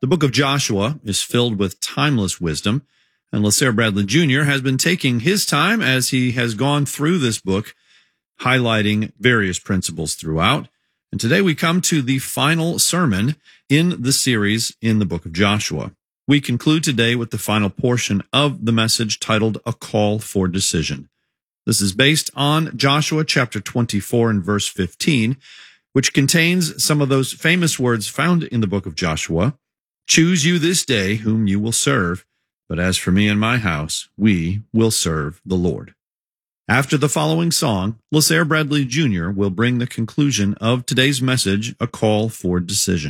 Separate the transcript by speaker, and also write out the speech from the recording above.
Speaker 1: The book of Joshua is filled with timeless wisdom, and LaSare Bradley Jr. has been taking his time as he has gone through this book, highlighting various principles throughout. And today we come to the final sermon in the series in the book of Joshua. We conclude today with the final portion of the message titled A Call for Decision. This is based on Joshua chapter 24 and verse 15, which contains some of those famous words found in the book of Joshua. Choose you this day whom you will serve, but as for me and my house, we will serve the Lord. After the following song, LaSare Bradley Jr. will bring the conclusion of today's message, A Call for Decision.